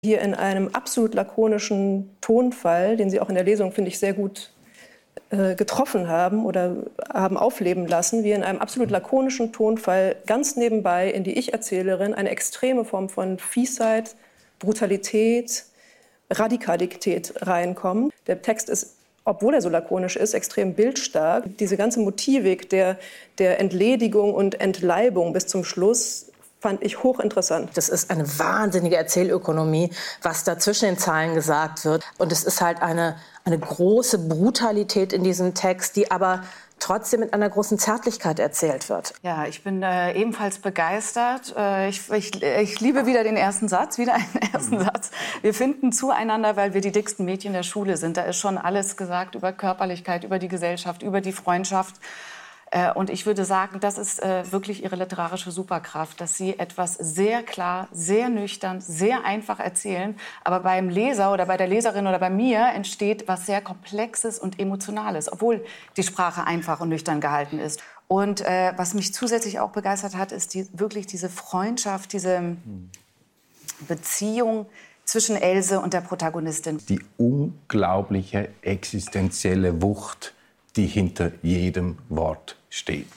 Hier in einem absolut lakonischen Tonfall, den Sie auch in der Lesung, finde ich, sehr gut getroffen haben oder haben aufleben lassen, wie in einem absolut lakonischen Tonfall ganz nebenbei in die Ich-Erzählerin eine extreme Form von Fiesheit, Brutalität, Radikalität reinkommen. Der Text ist, obwohl er so lakonisch ist, extrem bildstark. Diese ganze Motivik der Entledigung und Entleibung bis zum Schluss fand ich hochinteressant. Das ist eine wahnsinnige Erzählökonomie, was da zwischen den Zeilen gesagt wird. Und es ist halt eine große Brutalität in diesem Text, die aber trotzdem mit einer großen Zärtlichkeit erzählt wird. Ja, ich bin ebenfalls begeistert. Ich liebe wieder den ersten Satz, Wir finden zueinander, weil wir die dicksten Mädchen der Schule sind. Da ist schon alles gesagt über Körperlichkeit, über die Gesellschaft, über die Freundschaft. Und ich würde sagen, das ist wirklich ihre literarische Superkraft, dass sie etwas sehr klar, sehr nüchtern, sehr einfach erzählen. Aber beim Leser oder bei der Leserin oder bei mir entsteht was sehr Komplexes und Emotionales, obwohl die Sprache einfach und nüchtern gehalten ist. Und was mich zusätzlich auch begeistert hat, ist wirklich diese Freundschaft, diese Beziehung zwischen Else und der Protagonistin. Die unglaubliche existenzielle Wucht, die hinter jedem Wort steht.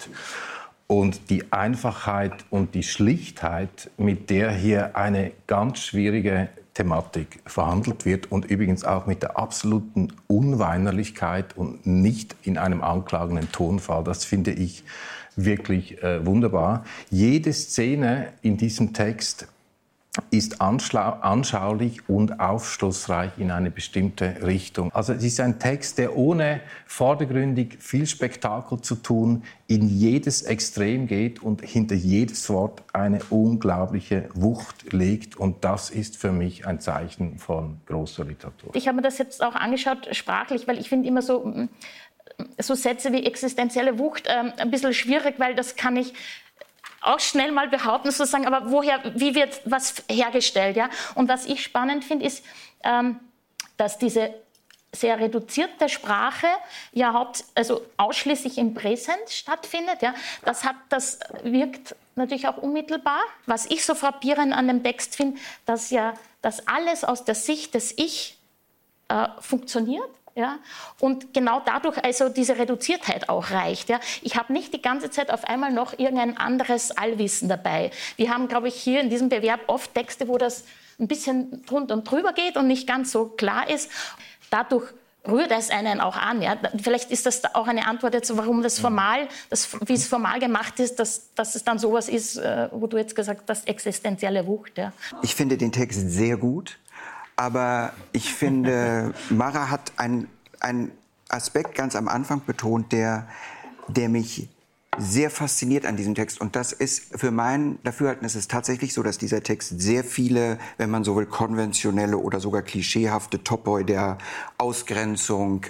Und die Einfachheit und die Schlichtheit, mit der hier eine ganz schwierige Thematik verhandelt wird und übrigens auch mit der absoluten Unweinerlichkeit und nicht in einem anklagenden Tonfall, das finde ich wirklich wunderbar. Jede Szene in diesem Text ist anschaulich und aufschlussreich in eine bestimmte Richtung. Also es ist ein Text, der ohne vordergründig viel Spektakel zu tun in jedes Extrem geht und hinter jedes Wort eine unglaubliche Wucht legt. Und das ist für mich ein Zeichen von großer Literatur. Ich habe mir das jetzt auch angeschaut, sprachlich, weil ich finde immer so Sätze wie existenzielle Wucht ein bisschen schwierig, weil das kann ich auch schnell mal behaupten, sozusagen, aber wie wird was hergestellt? Ja? Und was ich spannend finde, ist, dass diese sehr reduzierte Sprache ja ausschließlich im Präsens stattfindet. Ja? Das wirkt natürlich auch unmittelbar. Was ich so frappierend an dem Text finde, dass alles aus der Sicht des Ich funktioniert. Ja? Und genau dadurch also diese Reduziertheit auch reicht. Ja? Ich habe nicht die ganze Zeit auf einmal noch irgendein anderes Allwissen dabei. Wir haben, glaube ich, hier in diesem Bewerb oft Texte, wo das ein bisschen drunter und drüber geht und nicht ganz so klar ist. Dadurch rührt es einen auch an. Ja? Vielleicht ist das auch eine Antwort jetzt, warum wie es formal gemacht ist, dass es dann sowas ist, wo du jetzt gesagt hast, existenzielle Wucht. Ja? Ich finde den Text sehr gut. Aber ich finde, Mara hat einen Aspekt ganz am Anfang betont, der mich sehr fasziniert an diesem Text. Und das ist für mein Dafürhalten ist es tatsächlich so, dass dieser Text sehr viele, wenn man so will, konventionelle oder sogar klischeehafte Topoi der Ausgrenzung,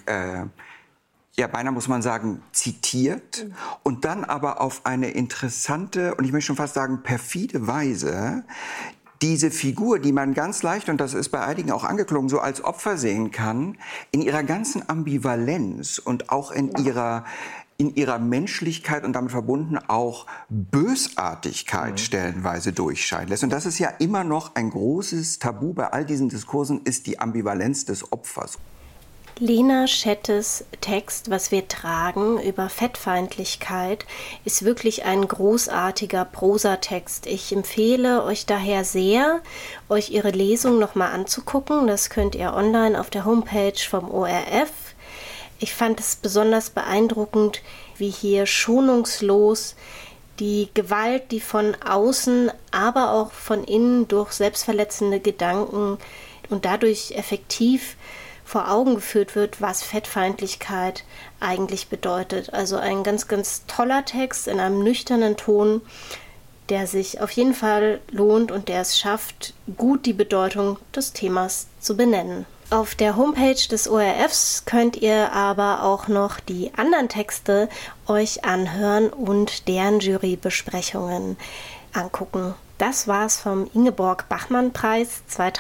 beinahe muss man sagen, zitiert und dann aber auf eine interessante und ich möchte schon fast sagen perfide Weise diese Figur, die man ganz leicht, und das ist bei einigen auch angeklungen, so als Opfer sehen kann, in ihrer ganzen Ambivalenz und auch in ihrer Menschlichkeit und damit verbunden auch Bösartigkeit stellenweise durchscheinen lässt. Und das ist ja immer noch ein großes Tabu bei all diesen Diskursen, ist die Ambivalenz des Opfers. Lena Schettes Text »Was wir tragen« über Fettfeindlichkeit ist wirklich ein großartiger Prosatext. Ich empfehle euch daher sehr, euch ihre Lesung nochmal anzugucken. Das könnt ihr online auf der Homepage vom ORF. Ich fand es besonders beeindruckend, wie hier schonungslos die Gewalt, die von außen, aber auch von innen durch selbstverletzende Gedanken und dadurch effektiv vor Augen geführt wird, was Fettfeindlichkeit eigentlich bedeutet. Also ein ganz, ganz toller Text in einem nüchternen Ton, der sich auf jeden Fall lohnt und der es schafft, gut die Bedeutung des Themas zu benennen. Auf der Homepage des ORFs könnt ihr aber auch noch die anderen Texte euch anhören und deren Jurybesprechungen angucken. Das war's vom Ingeborg-Bachmann-Preis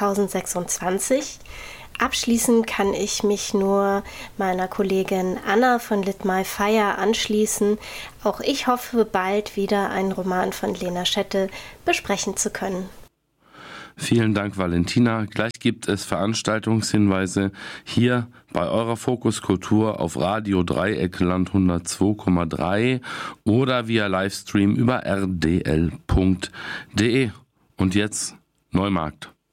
2026. Abschließend kann ich mich nur meiner Kollegin Anna von Lit My Fire anschließen. Auch ich hoffe, bald wieder einen Roman von Lena Schette besprechen zu können. Vielen Dank, Valentina. Gleich gibt es Veranstaltungshinweise hier bei eurer Fokus Kultur auf Radio Dreieckland 102,3 oder via Livestream über rdl.de. Und jetzt Neumarkt.